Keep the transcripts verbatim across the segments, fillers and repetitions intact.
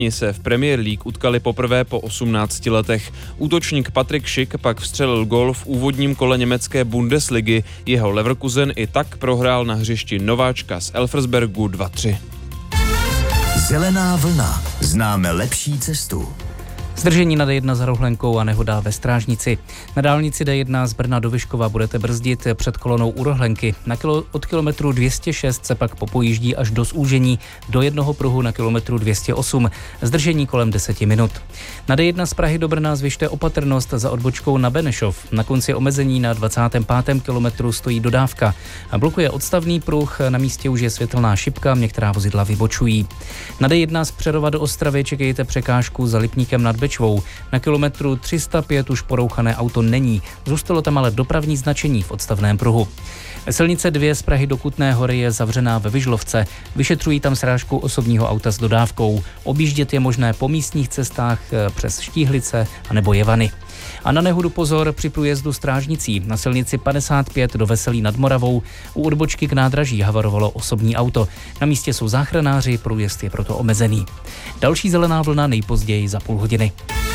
se v Premier League utkali poprvé po osmnácti letech. Útočník Patrik Schick pak vstřelil gól v úvodním kole německé Bundesligy. Jeho Leverkusen i tak prohrál na hřišti nováčka z Elversbergu dva tři. Zelená vlna. Známe lepší cestu. Zdržení na D jedna za Rohlenkou a nehoda ve Strážnici. Na dálnici D jedna z Brna do Vyškova budete brzdit před kolonou u Rohlenky. Na kilo, od kilometru dvě stě šest se pak popojíždí až do zúžení do jednoho pruhu na kilometru dvě stě osm. Zdržení kolem deseti minut. Na D jedna z Prahy do Brna zvyšte opatrnost za odbočkou na Benešov. Na konci omezení na dvacátém pátém kilometru stojí dodávka. Blokuje odstavný pruh, na místě už je světelná šipka, některá vozidla vybočují. Na D jedna z Přerova do Ostravy čekejte překážku za Lipníkem nad Bečvou. Na kilometru tři sta pět už porouchané auto není. Zůstalo tam ale dopravní značení v odstavném pruhu. Silnice dvě z Prahy do Kutné Hory je zavřená ve Vyžlovce. Vyšetřují tam srážku osobního auta s dodávkou. Objíždět je možné po místních cestách přes Štíhlice a nebo Jevany. A na nehodu pozor při průjezdu Strážnicí. Na silnici padesát pět do Veselí nad Moravou u odbočky k nádraží havarovalo osobní auto. Na místě jsou záchranáři, průjezd je proto omezený. Další zelená vlna nejpozději za půl hodiny.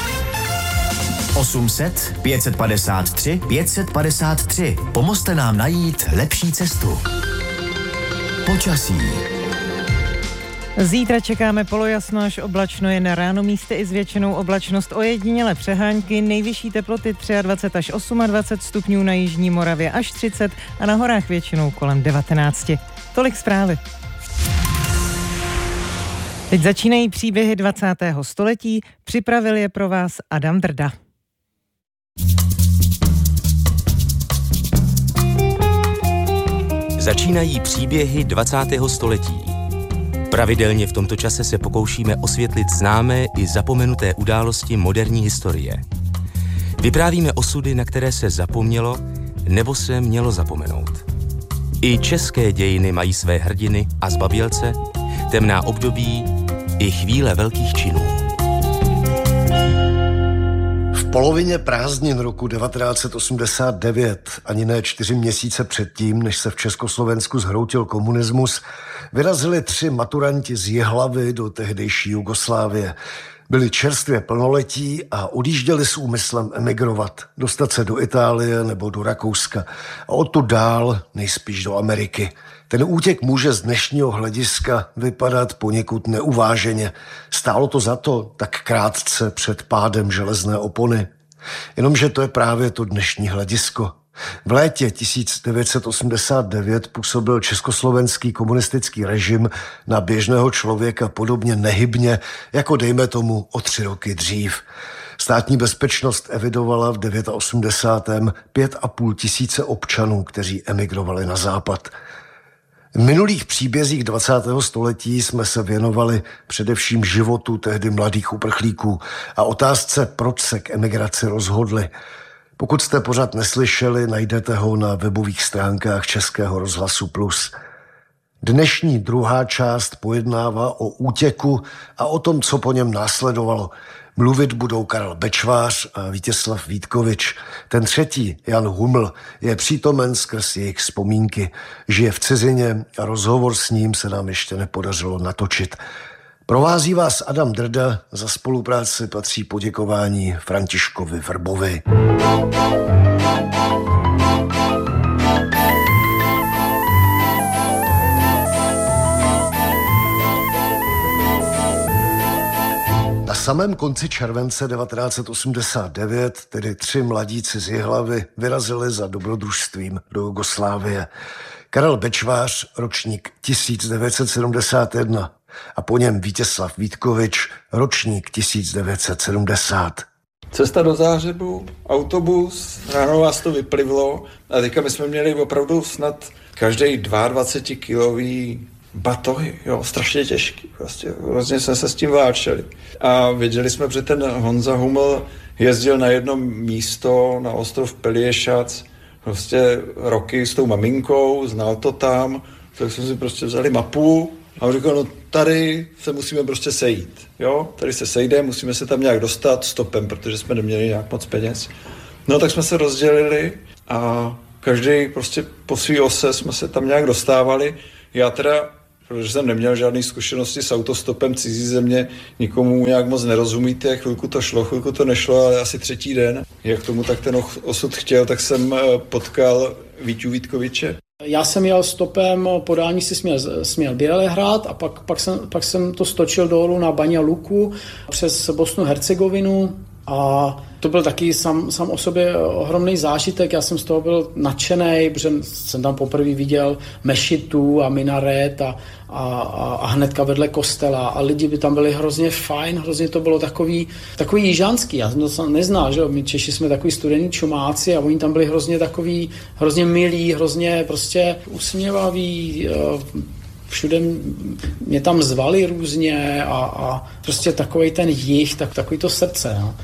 osm set, pět set padesát tři, pět set padesát tři. Pomozte nám najít lepší cestu. Počasí. Zítra čekáme polojasno až oblačno, jen ráno místy i s většinou oblačnost, ojediněle přehánky, nejvyšší teploty dvacet tři až dvacet osm stupňů na jižní Moravě až třicet a na horách většinou kolem devatenáct. Tolik zprávy. Teď začínají příběhy dvacátého století, připravil je pro vás Adam Drda. Začínají příběhy dvacátého století. Pravidelně v tomto čase se pokoušíme osvětlit známé i zapomenuté události moderní historie. Vyprávíme osudy, na které se zapomnělo nebo se mělo zapomenout. I české dějiny mají své hrdiny a zbabělce, temná období i chvíle velkých činů. V polovině prázdnin roku devatenáct set osmdesát devět, ani ne čtyři měsíce předtím, než se v Československu zhroutil komunismus, vyrazili tři maturanti z Jihlavy do tehdejší Jugoslávie. Byli čerstvě plnoletí a odjížděli s úmyslem emigrovat, dostat se do Itálie nebo do Rakouska a odtud dál nejspíš do Ameriky. Ten útěk může z dnešního hlediska vypadat poněkud neuváženě. Stálo to za to tak krátce před pádem železné opony. Jenomže to je právě to dnešní hledisko. V létě tisíc devět set osmdesát devět působil československý komunistický režim na běžného člověka podobně nehybně, jako dejme tomu o tři roky dřív. Státní bezpečnost evidovala v osmdesátém devátém pět a půl tisíce občanů, kteří emigrovali na západ. V minulých příbězích dvacátého století jsme se věnovali především životu tehdy mladých uprchlíků a otázce, proč se k emigraci rozhodli. Pokud jste pořád neslyšeli, najdete ho na webových stránkách Českého rozhlasu Plus. Dnešní druhá část pojednává o útěku a o tom, co po něm následovalo. Mluvit budou Karel Bečvář a Vítězslav Vítkovič. Ten třetí, Jan Huml, je přítomen skrz jejich vzpomínky. Žije v cizině a rozhovor s ním se nám ještě nepodařilo natočit. Provází vás Adam Drda, za spolupráci patří poděkování Františkovi Vrbovi. Na samém konci července devatenáct set osmdesát devět tedy tři mladíci z Jihlavy vyrazili za dobrodružstvím do Jugoslávie. Karel Bečvář, ročník tisíc devět set sedmdesát jedna a po něm Vítězslav Vítkovič, ročník tisíc devět set sedmdesát. Cesta do Záhřebu, autobus, ráno vás to vyplivlo a teďka my jsme měli opravdu snad každý dvacetikilový batohy, jo, strašně těžký, prostě hrozně jsme se s tím váčeli. A věděli jsme, že ten Honza Huml jezdil na jedno místo, na ostrov Peliešac, prostě roky s tou maminkou, znal to tam, tak jsme si prostě vzali mapu a on říkal, no tady se musíme prostě sejít, jo, tady se sejdeme, musíme se tam nějak dostat stopem, protože jsme neměli nějak moc peněz. No tak jsme se rozdělili a každý prostě po svý ose jsme se tam nějak dostávali. Já teda protože jsem neměl žádné zkušenosti s autostopem cizí země, nikomu nějak moc nerozumíte, chvilku to šlo, chvilku to nešlo, ale asi třetí den, jak tomu tak ten osud chtěl, tak jsem potkal Víťu Vítkoviče. Já jsem jel stopem, podání si směl, směl Bělehrad a pak, pak, jsem, pak jsem to stočil dolů na Banja Luku přes Bosnu Hercegovinu a to byl taky sám, sám o sobě ohromný zážitek. Já jsem z toho byl nadšenej, protože jsem tam poprvé viděl mešitu a minaret a, a, a hnedka vedle kostela a lidi by tam byli hrozně fajn, hrozně to bylo takový, takový jižanský. Já jsem to neznal, že jo? My Češi jsme takový studení čumáci a oni tam byli hrozně takový, hrozně milí, hrozně prostě usměvaví, všude mě tam zvali různě a, a prostě takovej ten jih, tak, takový to srdce. No.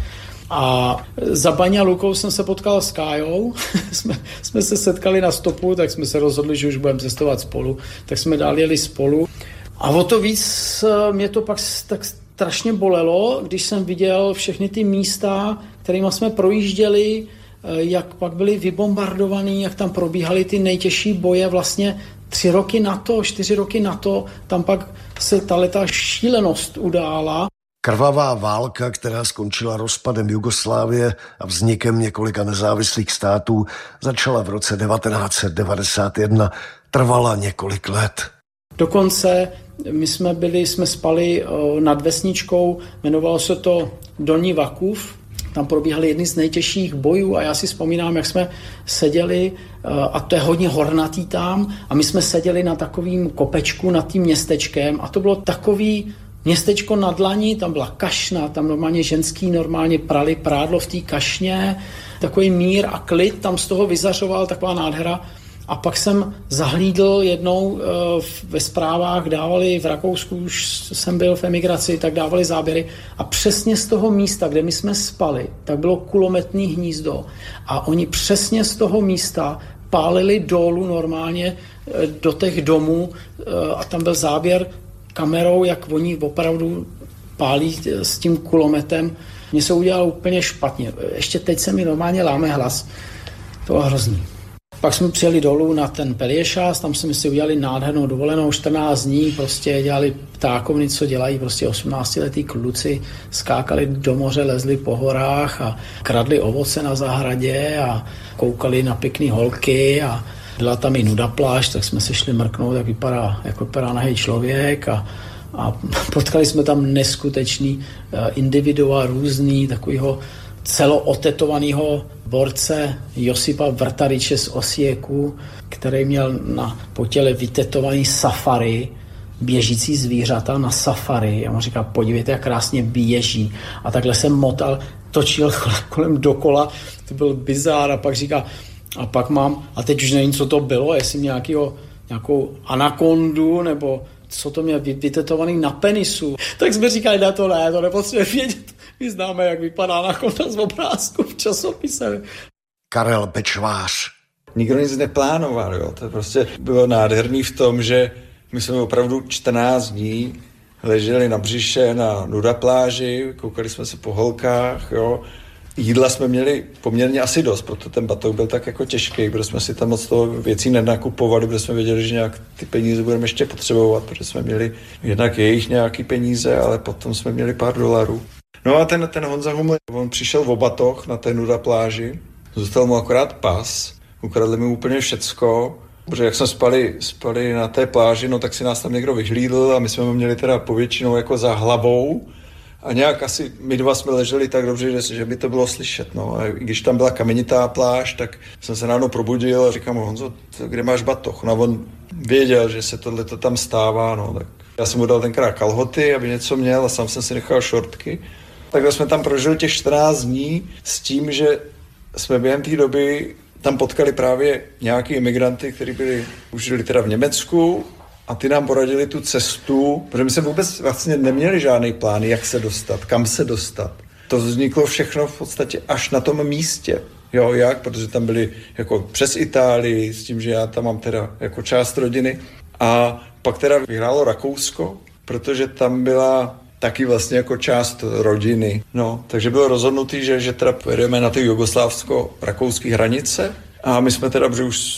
A za Banja Lukou jsem se potkal s Kájou, jsme, jsme se setkali na stopu, tak jsme se rozhodli, že už budeme cestovat spolu, tak jsme dál jeli spolu. A o to víc mě to pak tak strašně bolelo, když jsem viděl všechny ty místa, kterými jsme projížděli, jak pak byly vybombardovaný, jak tam probíhaly ty nejtěžší boje vlastně tři roky na to, čtyři roky na to, tam pak se tato šílenost udála. Krvavá válka, která skončila rozpadem Jugoslávie a vznikem několika nezávislých států, začala v roce devatenáct set devadesát jedna, trvala několik let. Dokonce my jsme byli, jsme spali nad vesničkou, jmenovalo se to Dolní Vakův, tam probíhaly jedny z nejtěžších bojů a já si vzpomínám, jak jsme seděli, a to je hodně hornatý tam, a my jsme seděli na takovým kopečku nad tím městečkem a to bylo takový městečko na dlani, tam byla kašna, tam normálně ženský normálně prali prádlo v té kašně, takový mír a klid, tam z toho vyzařoval taková nádhera. A pak jsem zahlídl jednou ve zprávách, dávali v Rakousku, už jsem byl v emigraci, tak dávali záběry a přesně z toho místa, kde my jsme spali, tak bylo kulometní hnízdo a oni přesně z toho místa pálili dolů normálně do těch domů a tam byl záběr kamerou, jak oni opravdu pálí s tím kulometem. Mně se udělalo úplně špatně. Ještě teď se mi normálně láme hlas. To bylo hrozný. Pak jsme přijeli dolů na ten Pelješac, tam jsme si udělali nádhernou dovolenou, čtrnáct dní, prostě dělali ptákovny, co dělají prostě osmnáctiletí kluci, skákali do moře, lezli po horách a kradli ovoce na zahradě a koukali na pěkný holky a byla tam i nuda pláž, tak jsme se šli mrknout, jak vypadá, jak vypadá nahý člověk a, a potkali jsme tam neskutečný individua různý, takovýho celootetovaného borce Josipa Vrtariče z Osijek, který měl na po těle vytetovaný safari, běžící zvířata na safari. A on říká, podívejte, jak krásně běží. A takhle se motal, točil kolem dokola, to byl bizár a pak říká, a pak mám, a teď už nevím, co to bylo, jestli nějakýho, nějakou anakondu, nebo co to měl vytetovaný na penisu. Tak jsme říkali, ne, to ne, to nepotřebuje vědět. My známe, jak vypadá anakonda z obrázku v časopise. Karel Bečvář. Nikdo nic neplánoval, jo. To prostě bylo nádherný v tom, že my jsme opravdu čtrnáct dní leželi na břiše na nuda pláži, koukali jsme se po holkách, jo. Jídla jsme měli poměrně asi dost, proto ten batoh byl tak jako těžký, protože jsme si tam moc toho věcí nenakupovali, protože jsme věděli, že nějak ty peníze budeme ještě potřebovat, protože jsme měli jednak jejich nějaký peníze, ale potom jsme měli pár dolarů. No a ten, ten Honza Huml, on přišel v batoh na té nuda pláži, zůstal mu akorát pas, ukradli mi úplně všecko, protože jak jsme spali, spali na té pláži, no tak si nás tam někdo vyhlídl a my jsme ho měli teda povětšinou jako za hlavou. A nějak asi my dva jsme leželi tak dobře, že by to bylo slyšet. No. A když tam byla kamenitá pláž, tak jsem se ráno probudil a říkám mu, Honzo, kde máš batoh? No a on věděl, že se tohleto tam stává. No. Tak já jsem mu dal tenkrát kalhoty, aby něco měl a sám jsem si nechal šortky. Takhle jsme tam prožili těch čtrnáct dní s tím, že jsme během té doby tam potkali právě nějaký imigranty, kteří byli, už žili teda v Německu, a ty nám poradili tu cestu, protože my jsme vůbec vlastně neměli žádný plán, jak se dostat, kam se dostat. To vzniklo všechno v podstatě až na tom místě. Jo, jak? Protože tam byli jako přes Itálii, s tím, že já tam mám teda jako část rodiny. A pak teda vyhrálo Rakousko, protože tam byla taky vlastně jako část rodiny. No, takže bylo rozhodnutý, že, že teda pojedeme na ty jugoslávsko-rakouské hranice. A my jsme teda, že už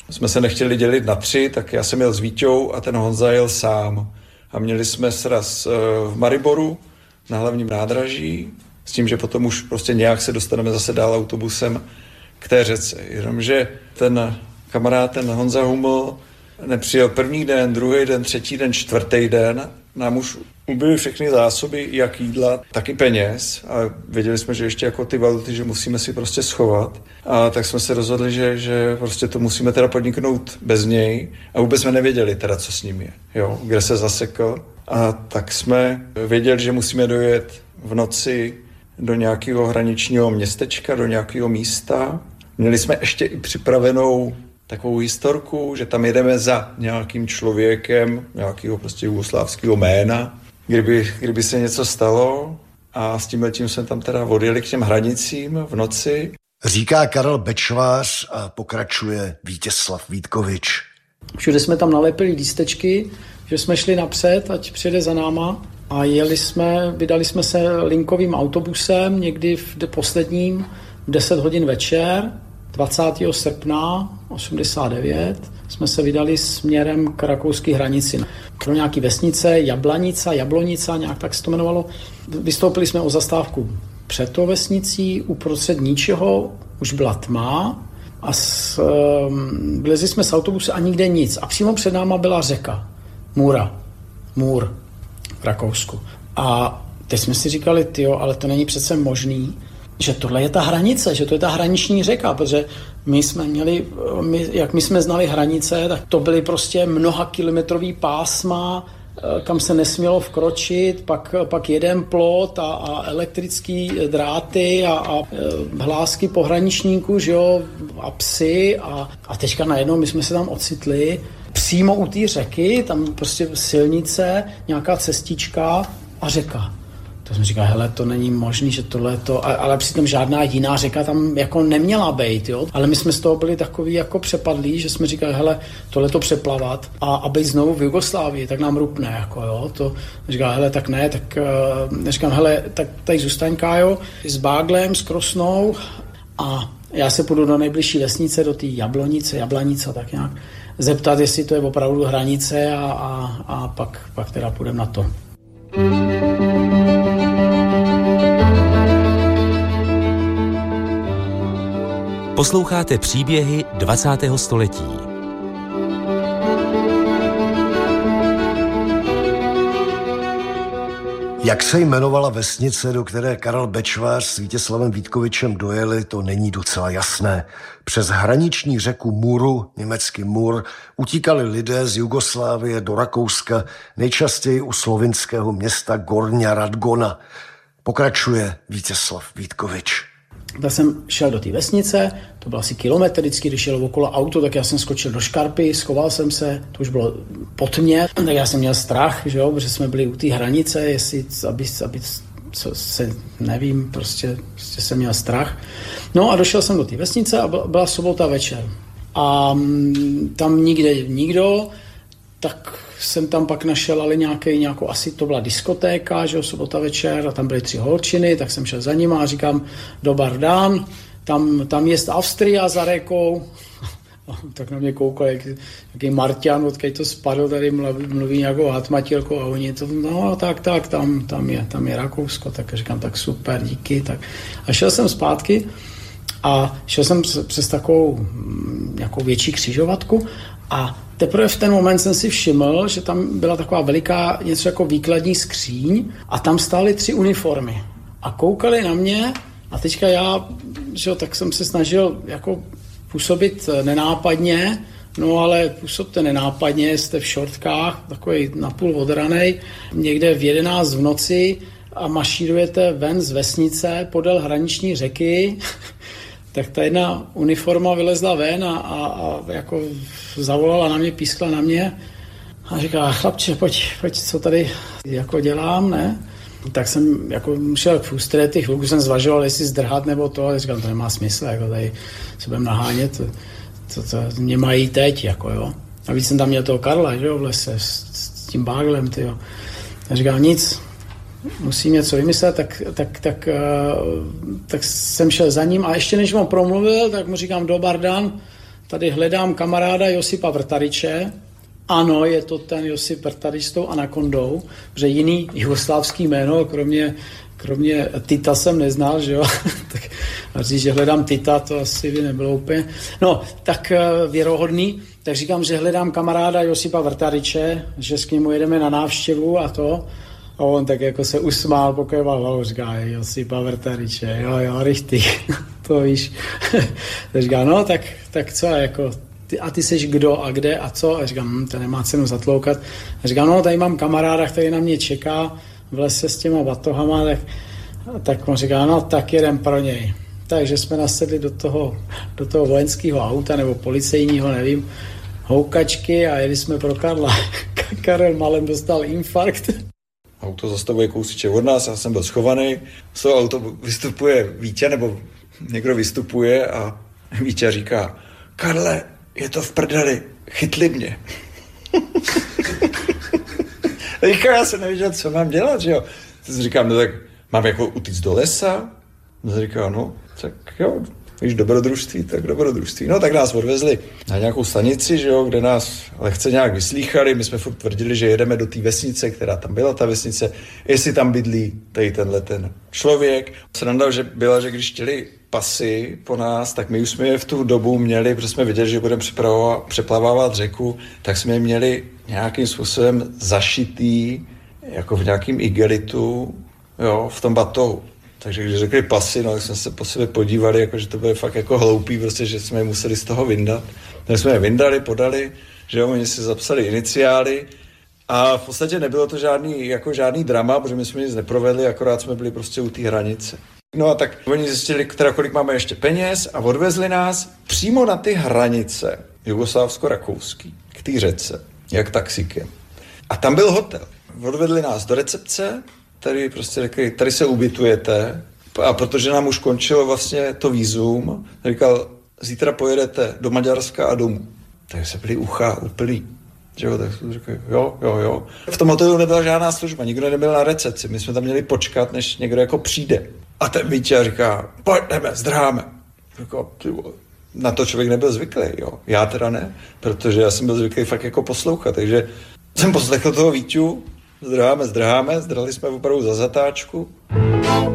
jsme se nechtěli dělit na tři, tak já jsem jel s Víťou a ten Honza jel sám. A měli jsme sraz v Mariboru na hlavním nádraží, s tím, že potom už prostě nějak se dostaneme zase dál autobusem k té řece. Jenomže ten kamarád, ten Honza Huml, nepřijel první den, druhý den, třetí den, čtvrtý den. Nám už ubyly všechny zásoby, jak jídla, tak i peněz. A věděli jsme, že ještě jako ty valuty, že musíme si prostě schovat. A tak jsme se rozhodli, že, že prostě to musíme teda podniknout bez něj. A vůbec jsme nevěděli teda, co s ním je, jo, kde se zasekl. A tak jsme věděli, že musíme dojet v noci do nějakého hraničního městečka, do nějakého místa. Měli jsme ještě i připravenou takovou historku, že tam jedeme za nějakým člověkem, nějakého prostě jugoslávského jména, kdyby, kdyby se něco stalo, a s tím letím jsme tam teda odjeli k těm hranicím v noci. Říká Karel Bečvář a pokračuje Vítězslav Vítkovič. Všude jsme tam nalepili lístečky, že jsme šli napřed, ať přijede za náma, a jeli jsme, vydali jsme se linkovým autobusem někdy v posledním v deset hodin večer, dvacátého srpna osmdesát devět jsme se vydali směrem k rakouské hranici. Pro nějaký vesnice, Jablanica, Jablonica, nějak tak se to jmenovalo. Vystoupili jsme o zastávku před tou vesnicí, uprostřed ničeho, už byla tma a s, um, vlezli jsme z autobusu a nikde nic. A přímo před náma byla řeka, Můra, Můr v Rakousku. A teď jsme si říkali, tyjo, ale to není přece možný, že tohle je ta hranice, že to je ta hraniční řeka, protože my jsme měli, my, jak my jsme znali hranice, tak to byly prostě mnoha kilometrový pásma, kam se nesmělo vkročit, pak, pak jeden plot a, a elektrický dráty a, a hlásky pohraničníků, že jo, a psy a, a teďka najednou my jsme se tam ocitli přímo u té řeky, tam prostě silnice, nějaká cestička a řeka. To jsem říkal, hele, to není možný, že tohle to, ale přitom žádná jiná řeka tam jako neměla být, jo. Ale my jsme z toho byli takový jako přepadlí, že jsme říkali, hele, tohle to přeplavat a, a být znovu v Jugoslávii, tak nám rupne, jako jo. To říkal, hele, tak ne, tak uh, říkám, hele, tak tady zůstaň, Kájo, s báglem, s Krosnou a já se půjdu do nejbližší vesnice, do té Jablonice, Jablanice, tak nějak zeptat, jestli to je opravdu hranice a, a, a pak, pak teda půjdeme na to. Posloucháte příběhy dvacátého století. Jak se jmenovala vesnice, do které Karel Bečvář s Vítězslavem Vítkovičem dojeli, to není docela jasné. Přes hraniční řeku Muru, německý Mur, utíkali lidé z Jugoslávie do Rakouska, nejčastěji u slovinského města Gornja Radgona. Pokračuje Vítězslav Vítkovič. Tak jsem šel do té vesnice, to byl asi kilometr, vždycky, když šel okolo auto, tak já jsem skočil do škarpy, schoval jsem se, to už bylo po tmě, tak já jsem měl strach, že jo, protože jsme byli u té hranice, jestli, aby, aby co se, nevím, prostě, prostě jsem měl strach. No a došel jsem do té vesnice a byla, byla sobota večer. A m, tam nikde nikdo, tak jsem tam pak našel ale nějaký, nějakou, asi to byla diskotéka, že jo, sobota večer, a tam byly tři holčiny, tak jsem šel za nima a říkám, dobar dan, tam, tam je Austria za řekou. Tak na mě koukal, jak, jaký Marťan, odkud to spadl, tady mluví, mluví nějakou hatmatilkou a oni to, no tak, tak, tam, tam je, tam je Rakousko, tak říkám, tak super, díky, tak. A šel jsem zpátky a šel jsem přes takovou nějakou větší křižovatku a teprve v ten moment jsem si všiml, že tam byla taková veliká něco jako výkladní skříň a tam stály tři uniformy. A koukali na mě a teďka já, že jo, tak jsem se snažil jako působit nenápadně, no ale působte nenápadně, jste v šortkách, takový napůl odranej, někde v jedenáct v noci a mašírujete ven z vesnice podél hraniční řeky. Tak ta jedna uniforma vylezla ven a, a, a jako zavolala na mě, pískla na mě a říká, chlapče, pojď, pojď, co tady jako dělám, ne? Tak jsem jako šel k ústřety, chvilku jsem zvažoval, jestli zdrhat nebo to, ale říkám, to nemá smysl, jako tady se budeme nahánět, to, to, to mě mají teď, jako jo. A víc jsem tam měl toho Karla, že jo, v lese s, s tím báglem, tyjo. A říkám, nic, musím něco vymyslet, tak, tak, tak, tak jsem šel za ním a ještě než on promluvil, tak mu říkám, dobar dan, tady hledám kamaráda Josipa Vrtariče. Ano, je to ten Josip Vrtarič s tou anakondou, protože jiný jugoslávský jméno, kromě, kromě Tita jsem neznal, že jo. Tak a říct, že hledám Tita, to asi by nebylo úplně. No, tak věrohodný. Tak říkám, že hledám kamaráda Josipa Vrtariče, že s k němu jedeme na návštěvu a to. A on tak jako se usmál, pokéval hlavou, říká, Josipa Vrtariče, jo, jo, richtig, to víš. Tak říká, no, tak, tak co, jako, ty, a ty seš kdo a kde a co? A říkám, hm, to nemá cenu zatloukat. A říká, no, tady mám kamaráda, který na mě čeká v lese s těma batohama, tak, tak on říká, no, tak jedem pro něj. Takže jsme nasedli do toho, do toho vojenského auta nebo policejního, nevím, houkačky a jeli jsme pro Karla. Karel malem dostal infarkt. Auto zastavuje kousíček od nás, já jsem byl schovaný. Z toho auto vystupuje Vítě, nebo někdo vystupuje a Vítě říká, Karle, je to v prdeli, chytli mě. Říká, já jsem nevěděl, co mám dělat, že jo. Tak říkám, no tak mám jako utíct do lesa? No říká, no, tak jo, víš, dobrodružství, tak dobrodružství. No tak nás odvezli na nějakou stanici, že jo, kde nás lehce nějak vyslýchali. My jsme furt tvrdili, že jedeme do té vesnice, která tam byla, ta vesnice, jestli tam bydlí tady tenhle ten člověk. Sranda, že byla, že když chtěli pasy po nás, tak my už jsme je v tu dobu měli, protože jsme viděli, že budeme přeplavávat řeku, tak jsme je měli nějakým způsobem zašitý, jako v nějakým igelitu, jo, v tom batohu. Takže když řekli pasy, no, tak jsme se po sebe podívali, jako, že to bude fakt jako hloupý, prostě, že jsme je museli z toho vyndat. Tak jsme je vyndali, podali, že oni si zapsali iniciály a v podstatě nebylo to žádný, jako žádný drama, protože my jsme nic neprovedli, akorát jsme byli prostě u té hranice. No a tak oni zjistili, teda kolik máme ještě peněz a odvezli nás přímo na ty hranice jugoslávsko-rakouský, k té řece, jak taxikem. A tam byl hotel. Odvedli nás do recepce, tady prostě řekli, tady se ubytujete a protože nám už končilo vlastně to vízum, říkal, zítra pojedete do Maďarska a domů. Takže se byli ucha úplný. Jo, tak jsme řekli, jo, jo, jo. V tom hotelu nebyla žádná služba, nikdo nebyl na recepci, my jsme tam měli počkat, než někdo jako přijde. A ten Vítě říká, pojďme, zdráme. Říkal, na to člověk nebyl zvyklý, jo. Já teda ne, protože já jsem byl zvyklý fakt jako poslouchat, takže jsem poslechl toho Víťu, zdrháme, zdrháme, zdrali jsme opravdu za zatáčku.